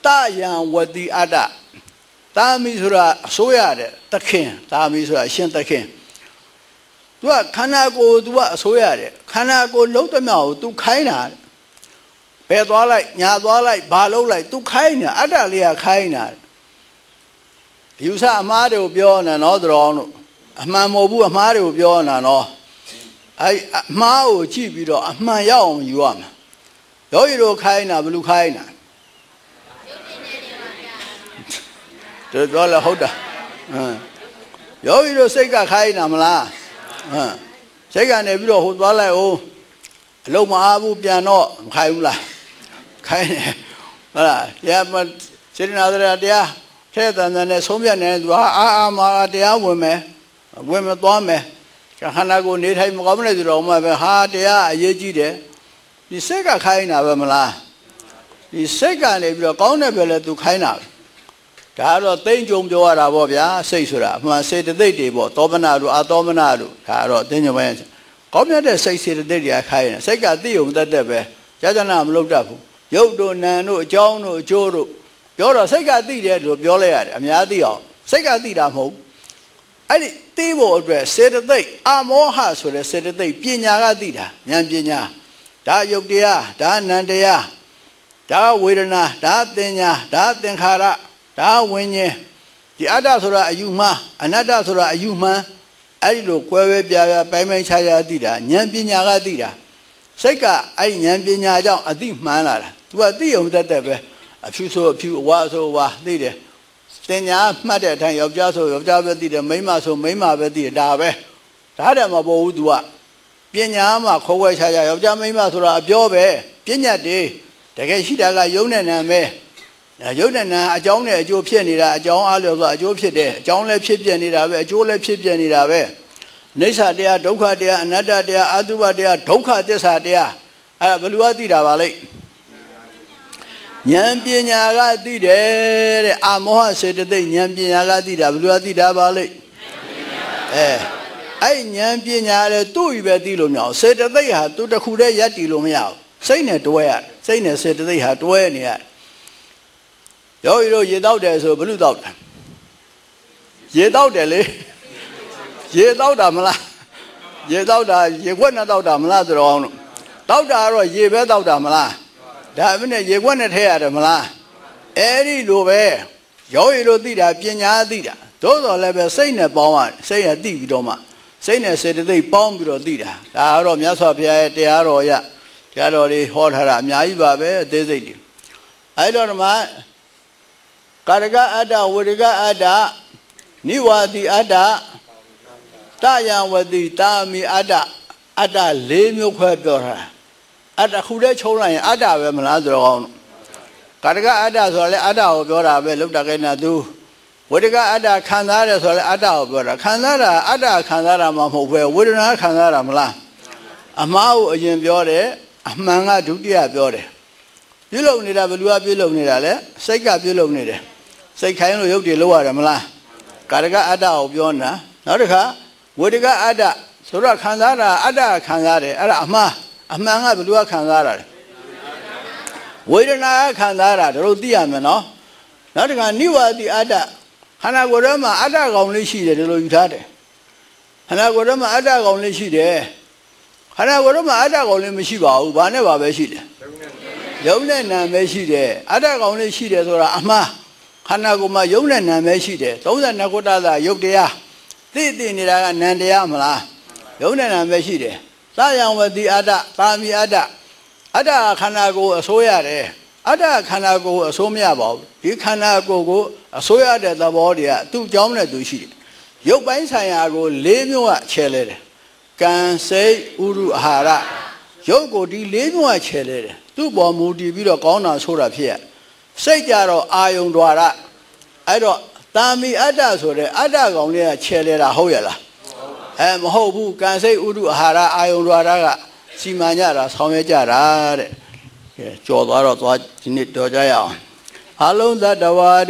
တာယံဝတိအတ္တတာမီဆိုတာအစိုးရတဲ့သခင်တာမီဆိုတာအရှင်သခင်သူကခန္ဓာကိုယ်သူကအစိုးရတယ်ခန္ဓာကိုယ်လုံးသမျှကိုသူခိုင်းတာဘယ်သွားလိုက်ညာသွားလိုက်ဘာလုပ်လိုက်သူခိုင်းနေတာအတ္တလေးကခိုင်းနေတာယူဆအမှားတွေကိုပြောနေနော်သူတော်တို့အမှန်မဟုတ်ဘူးအမှားတွေကိုပြောနေတာနော်အဲ့အမှားကိုကြည့်ပြီးတော့အမှန်ရောက်အောင်ယူရမှာယောဂီတို့ခိုင်းတာဘယ်လိုခိုင်းတာတို့ပြောလဲဟုတ်တာယောဂီတို့စိတ်ကခိုင်းတာမလားစိတ်ကနေပြီးတော့ဟိုသွားလိုက်အောင်အလုံးမအားဘူးပြန်တော့မခိုင်းဘူးလားခိုင်းတယ်ဟုတ်လားတရားစေတနာတရားထဲတန်တန်နဲ့ဆုံးဖြတ်နေသူဟာအာမာတရားဝင်မယ်သွားမယ်ခန္ဓာကိုယ်နေထိုင်မကောင်းတဲ့သူတော်မှပဲဟာတရားအရေးကြီးတယ်ဒီစိတ်ကခိုင်းတာပဲမလားဒီစိတ်ကနေပြီးတော့ကောင်းတဲ့ပဲလေသူခိုင်းတာဒါကတော့သိမ့်ကြုံပြောရတာပေါ့ဗျာစိတ်ဆိုတာအမှန်စေတသိက်တွေပေါ့သောမနာတို့အသောမနာတို့ဒါကတော့သိမ့်ကြုံပဲကောင်းမြတ်တဲ့စိတ်စေတသိက်တွေကခိုင်းတယ်စိတ်ကသိုံတတ်တဲ့ပဲကြာကြာနာမလုပ်တတ်ဘူးရုပ်တို့နာမ်တို့အကြောင်းတို့အကျိုးတို့ပြောတော့စိတ်ကသိတယ်လို့ပြောလိုက်ရတယ်အများသိအောင်စိတ်ကသိတာမဟုတ်အဲ့ဒီသိဖို့အတွက်စေတသိက်အမောဟဆိုတဲ့စေတသိက်ပညာကသိတာဉာဏ်ပညာဒါယုတ်တရားဒါနံတရားဒါဝေဒနာဒါတင်ညာဒါသင်္ခါရဒါဝိညာဉ်ဒီအတ္တဆိုတာအယူမှန်အနတ္တဆိုတာအယူမှန်အဲ့ဒီလိုကွဲပြားပိုင်းခြားခြားသိတာဉာဏ်ပညာကသိတာစိတ်ကအဲ့ဉာဏ်ပညာကြောင့်အသိမှန်လာတာ तू ကသိအောင်တတ်တဲ့ပဲအဖြူဆိုအဖြူအဝါဆိုအဝါသိတယ်တင်ညာမှတ်တဲ့အတိုင်းယောက်ျားဆိုယောက်ျားပဲသိတယ်မိန်းမဆိုမိန်းမပဲသိတယ်ဒါပဲဒါတည်းမပေါ်ဘူး तू ကပညာမှာခေါ်ဝဲခြားခြားယောက်ျားမိန်းမဆိုတာအပြောပဲပညာတည်းတကယ်ရှိတာကယုံနဲ့နာပဲယုံနဲ့နာအကြောင်းနဲ့အကျိုးဖြစ်နေတာအကြောင်းအားလျော်စွာအကျိုးဖြစ်တယ်အကြောင်းလည်းဖြစ်ပြနေတာပဲအကျိုးလည်းဖြစ်ပြနေတာပဲနိစ္စတရားဒုက္ခတရားအနတ္တတရားအတုပတရားဒုက္ခသစ္စာတရားအဲ့ဒါဘယ်လိုသိတာပါလိမ့်ဉာဏ်ပညာကသိတယ်တဲ့အမောဟစေတသိက်ဉာဏ်ပညာကသိတာဘယ်လိုသိတာပါလိမ့်အဲ့ဉာဏ်ပညာလည်းသူ့ဤပဲသိလို့မရအောင်စေတသိက်ဟာသူတစ်ခုတည်းရပ်တည်လို့မရအောင်စိတ်နဲ့တွဲရတယ်စိတ်နဲ့စေတသိက်ဟာတွဲနေရတယ်ယောဂီတို့ရေတောက်တယ်ဆိုဘယ်လိုတောက်တာရေတောက်တယ်လေရေတောက်တာမလားရေတောက်တာရေခွက်နဲ့တောက်တာမလားဆိုတော့တောက်တာကတော့ရေပဲတောက်တာမလားဒါအင်းနဲ့ရေခွက်နဲ့ထည့်ရတယ်မလားအဲ့ဒီလိုပဲယောဂီတို့သိတာပညာသိတာသို့တော်လည်းပဲစိတ်နဲ့ပေါင်းရတယ်စိတ်ရသိပြီးတော့မှစိတ်နဲ့စေတသိက်ပေါင်းပြီးတော့သိတာဒါကတော့မြတ်စွာဘုရားရဲ့တရားတော်ရတရားတော်တွေဟောထားတာအများကြီးပါပဲအသေးစိတ်တွေအဲ့တော့ဒီမှာကာရကအတ္တဝေရကအတ္တနိဝါတိအတ္တတယံဝတိတာမိအတ္တအတ္တ၄မျိုးခွဲပြောထားတာအတ္တခုတည်းချုံလိုက်ရင်အတ္တပဲမလားဆိုတော့ကာရကအတ္တဆိုတာလေအတ္တကိုပြောတာပဲလောက်တကိနာသူဝေဒကအတ္တခံစားရတယ်ဆိုတော့လေအတ္တကိုပြောတာခံစားတာအတ္တခံစားတာမှမဟုတ်ပဲဝေဒနာခံစားတာမလားအမှားကိုအရင်ပြောတယ်အမှန်ကဒုတိယပြောတယ်ပြုလုပ်နေတာဘယ်လိုကပြုလုပ်နေတာလဲစိတ်ကပြုလုပ်နေတယ်စိတ်ခိုင်းလို့ရုပ်တွေလောက်ရတယ်မလားကာရကအတ္တကိုပြောနေတာနောက်တစ်ခါဝေဒကအတ္တဆိုတော့ခံစားတာအတ္တခံစားတယ်အဲ့ဒါအမှန်ကဘယ်လိုကခံစားတာလဲဝေဒနာကခံစားတာတို့သိရမယ်နော်နောက်တစ်ခါနိဝါတိအတ္တခန္ဓာကိုယ်ထဲမှာအတ္တကောင်လေးရှိတယ်ဒီလိုယူထားတယ်ခန္ဓာကိုယ်ထဲမှာအတ္တကောင်လေးရှိတယ်ခန္ဓာကိုယ်ထဲမှာအတ္တကောင်လေးမရှိပါဘူးဘာနဲ့ပါပဲရှိတယ်ယုံနဲ့နာပဲရှိတယ်အတ္တကောင်လေးရှိတယ်ဆိုတာအမှားခန္ဓာကိုယ်မှာယုံနဲ့နာပဲရှိတယ်32ခုတ္တသာယုတ်တရားသိနေတာကနံတရားမလားယုံနဲ့နာပဲရှိတယ်သာယံဝတိအတ္တပါမီအတ္တအတ္တခန္ဓာကိုယ်အစိုးရတယ်အတ္တခန္ဓာကိုယ်အစိုးမရပါဘူးဒီခန္ဓာကိုယ်ကိုအစိုးရတဲ့သဘောတွေကသူ့ကြောင်းနဲ့သူရှိတယ်ရုပ်ပိုင်းဆိုင်ရာကို၄မျိုးကခြယ်လဲတယ်ကံစိတ်ဥရုအာဟာရရုပ်ကိုဒီ၄မျိုးကခြယ်လဲတယ်သူ့ပေါ်မူတည်ပြီးတော့ကောင်းတာဆိုတာဖြစ်ရစိတ်ကြတော့အာယုံ द्वार အဲ့တော့တာမီအတ္တဆိုတဲ့အတ္တကောင်လေးကခြယ်လဲတာဟုတ်ရလားမဟုတ်ဘူးကံစိတ်ဥရုအာဟာရအာယုံ द्वार ကစီမံကြတာဆောင်ရွက်ကြတာတဲ့ကြော်သွားတော့သွားဒီနေ့တော်ကြရအောင်အလုံးသတ္တဝါ